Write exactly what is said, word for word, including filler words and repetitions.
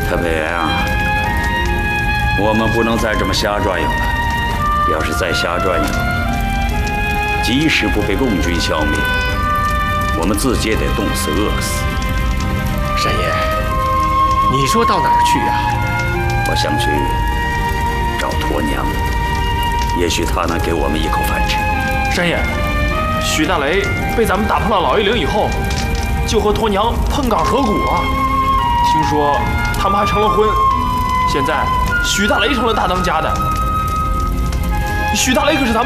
特别啊，我们不能再这么瞎转悠了。要是再瞎转悠，即使不被共军消灭，我们自己也得冻死、饿死。 山爷，你说到哪儿去呀？ 我想去找驼娘，也许她能给我们一口饭吃。 山爷，许大雷被咱们打破了老爷岭以后，就和驼娘碰杆合股啊。听说他们还成了婚，现在许大雷成了大当家的。许大雷可是咱们。